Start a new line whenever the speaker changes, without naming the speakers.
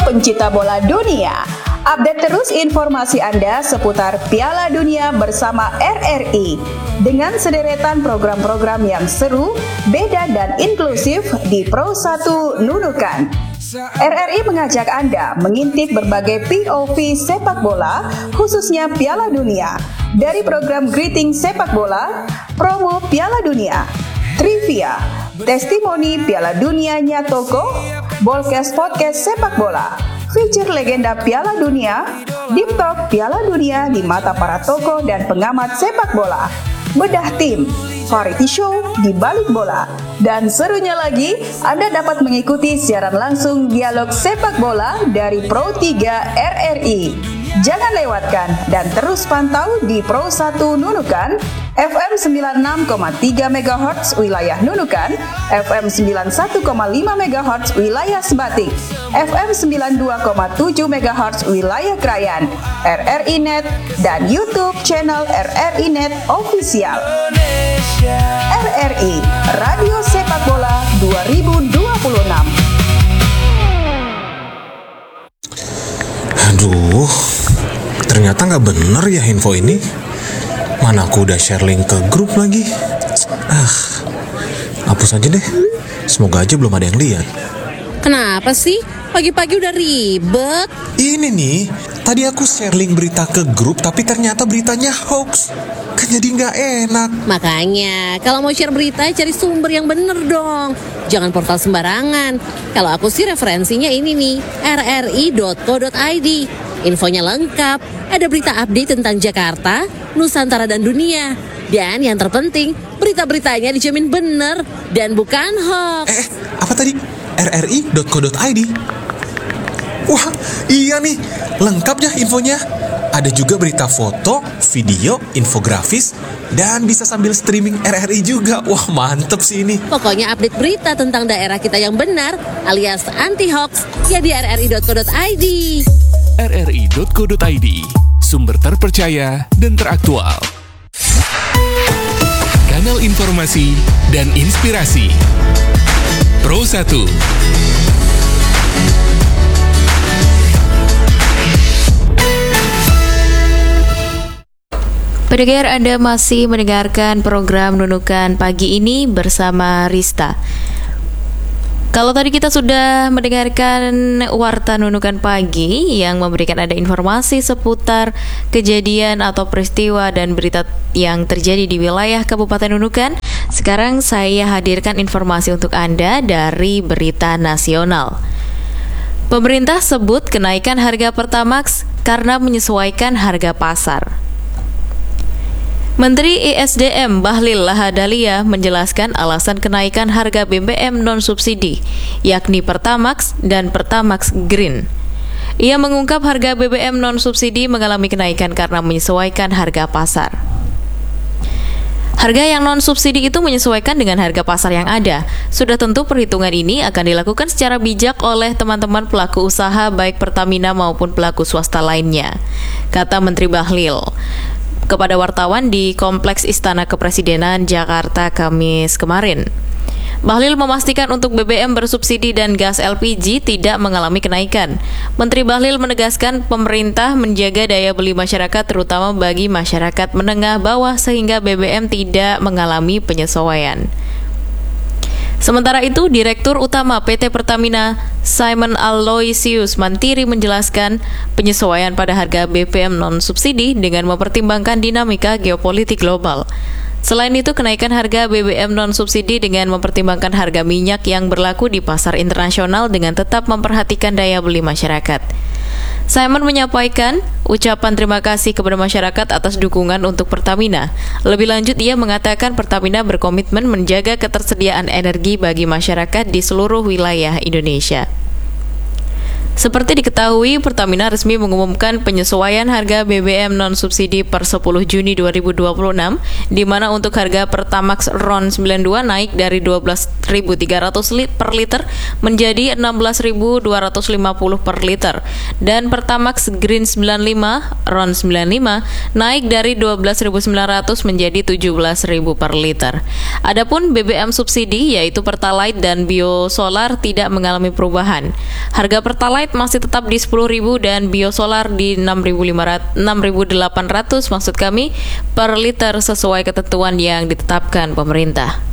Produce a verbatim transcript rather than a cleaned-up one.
pencinta bola dunia. Update terus informasi Anda seputar Piala Dunia bersama R R I dengan sederetan program-program yang seru, beda dan inklusif di Pro satu Nunukan. R R I mengajak Anda mengintip berbagai P O V sepak bola, khususnya Piala Dunia. Dari program Greeting Sepak Bola, promo Piala Dunia, trivia, testimoni Piala Dunianya Toko, Bolcast Podcast Sepak Bola, feature legenda Piala Dunia, Deep Talk Piala Dunia di mata para tokoh dan pengamat sepak bola, bedah tim, variety show di balik bola, dan serunya lagi, Anda dapat mengikuti siaran langsung dialog sepak bola dari Pro tiga R R I. Jangan lewatkan dan terus pantau di Pro satu Nunukan, F M sembilan puluh enam koma tiga megahertz wilayah Nunukan, F M sembilan puluh satu koma lima megahertz wilayah Sebatik, F M sembilan puluh dua koma tujuh megahertz wilayah Krayan, R R I Net, dan YouTube channel R R I Net Official. R R I, Radio Sepak Bola dua ribu dua puluh enam.
Aduh, ternyata nggak bener ya info ini. Mana aku udah share link ke grup lagi. Ah, hapus aja deh. Semoga aja belum ada yang lihat.
Kenapa sih? Pagi-pagi udah ribet.
Ini nih, tadi aku share link berita ke grup, tapi ternyata beritanya hoax. Kan jadi nggak enak.
Makanya, kalau mau share berita, cari sumber yang bener dong. Jangan portal sembarangan. Kalau aku sih referensinya ini nih, r r i dot co dot i d. Infonya lengkap, ada berita update tentang Jakarta, Nusantara dan dunia. Dan yang terpenting, berita-beritanya dijamin bener dan bukan hoax.
Eh, apa tadi? r r i dot co dot i d. Wah, iya nih, lengkap ya infonya. Ada juga berita foto, video, infografis, dan bisa sambil streaming R R I juga. Wah, mantep sih ini.
Pokoknya update berita tentang daerah kita yang benar, alias anti-hoax, ya di r r i dot co dot i d.
r r i dot co dot i d, sumber terpercaya dan teraktual. Kanal informasi dan inspirasi. Pro satu.
Pendengar, Anda masih mendengarkan program Nunukan pagi ini bersama Rista. Kalau tadi kita sudah mendengarkan Warta Nunukan Pagi yang memberikan ada informasi seputar kejadian atau peristiwa dan berita yang terjadi di wilayah Kabupaten Nunukan, sekarang saya hadirkan informasi untuk Anda dari berita nasional. Pemerintah sebut kenaikan harga Pertamax karena menyesuaikan harga pasar. Menteri E S D M Bahlil Lahadalia menjelaskan alasan kenaikan harga B B M non-subsidi, yakni Pertamax dan Pertamax Green. Ia mengungkap harga B B M non-subsidi mengalami kenaikan karena menyesuaikan harga pasar. Harga yang non-subsidi itu menyesuaikan dengan harga pasar yang ada. Sudah tentu perhitungan ini akan dilakukan secara bijak oleh teman-teman pelaku usaha baik Pertamina maupun pelaku swasta lainnya, kata Menteri Bahlil kepada wartawan di Kompleks Istana Kepresidenan Jakarta Kamis kemarin. Bahlil memastikan untuk B B M bersubsidi dan gas L P G tidak mengalami kenaikan. Menteri Bahlil menegaskan pemerintah menjaga daya beli masyarakat terutama bagi masyarakat menengah bawah sehingga B B M tidak mengalami penyesuaian. Sementara itu, Direktur Utama P T Pertamina, Simon Aloysius Mantiri menjelaskan penyesuaian pada harga B B M non-subsidi dengan mempertimbangkan dinamika geopolitik global. Selain itu, kenaikan harga B B M non-subsidi dengan mempertimbangkan harga minyak yang berlaku di pasar internasional dengan tetap memperhatikan daya beli masyarakat. Simon menyampaikan ucapan terima kasih kepada masyarakat atas dukungan untuk Pertamina. Lebih lanjut, ia mengatakan Pertamina berkomitmen menjaga ketersediaan energi bagi masyarakat di seluruh wilayah Indonesia. Seperti diketahui, Pertamina resmi mengumumkan penyesuaian harga B B M non-subsidi per sepuluh Juni dua ribu dua puluh enam, di mana untuk harga Pertamax R O N sembilan puluh dua naik dari dua belas ribu tiga ratus per liter menjadi enam belas ribu dua ratus lima puluh per liter, dan Pertamax Green sembilan puluh lima R O N sembilan puluh lima naik dari dua belas ribu sembilan ratus menjadi tujuh belas ribu per liter. Adapun B B M subsidi yaitu Pertalite dan Biosolar tidak mengalami perubahan. Harga Pertalite Pertalite masih tetap di sepuluh ribu dan biosolar di enam ribu delapan ratus maksud kami per liter sesuai ketentuan yang ditetapkan pemerintah.